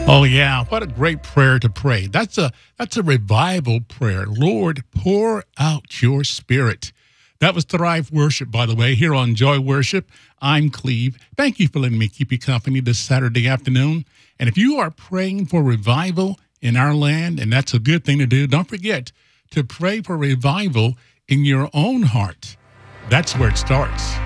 Oh yeah, what a great prayer to pray. That's a revival prayer. Lord, pour out your spirit. That was Thrive Worship, by the way, here on Joy Worship. I'm Cleve. Thank you for letting me keep you company this Saturday afternoon. And if you are praying for revival in our land, and that's a good thing to do, don't forget to pray for revival in your own heart. That's where it starts.